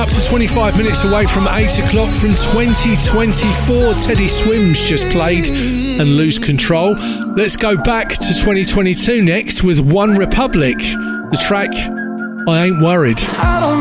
up to 25 minutes away from 8 o'clock from 2024. Teddy Swims just played and Lose Control. Let's go back to 2022 next with One Republic. The track, I Ain't Worried. I don't